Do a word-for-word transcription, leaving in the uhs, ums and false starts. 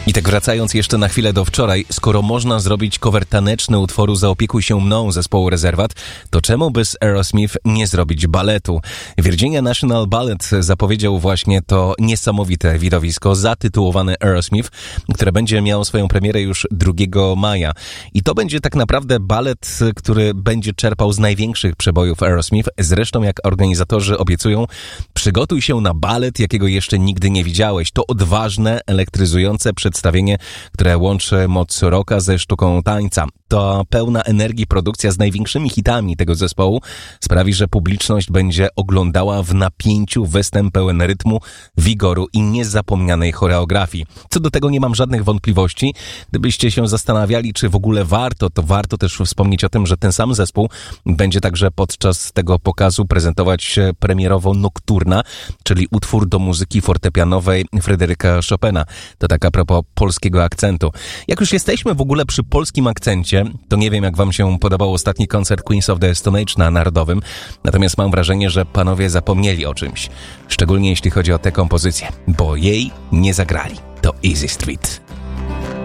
I tak wracając jeszcze na chwilę do wczoraj, skoro można zrobić cover taneczny utworu Zaopiekuj się mną zespołu Rezerwat, to czemu by z Aerosmith nie zrobić baletu? Virginia National Ballet zapowiedział właśnie to niesamowite widowisko zatytułowane Aerosmith, które będzie miało swoją premierę już drugiego maja. I to będzie tak naprawdę balet, który będzie czerpał z największych przebojów Aerosmith. Zresztą, jak organizatorzy obiecują, przygotuj się na balet, jakiego jeszcze nigdy nie widziałeś. To odważne, elektryzujące przedstawienie, które łączy moc rocka ze sztuką tańca. To pełna energii produkcja z największymi hitami tego zespołu sprawi, że publiczność będzie oglądała w napięciu występ pełen rytmu, wigoru i niezapomnianej choreografii. Co do tego nie mam żadnych wątpliwości. Gdybyście się zastanawiali, czy w ogóle warto, to warto też wspomnieć o tym, że ten sam zespół będzie także podczas tego pokazu prezentować premierowo Nocturna, czyli utwór do muzyki fortepianowej Fryderyka Chopina. To tak a propos polskiego akcentu. Jak już jesteśmy w ogóle przy polskim akcencie, to nie wiem, jak wam się podobał ostatni koncert Queens of the Stone Age na Narodowym, natomiast mam wrażenie, że panowie zapomnieli o czymś, szczególnie jeśli chodzi o tę kompozycję, bo jej nie zagrali. To Easy Street.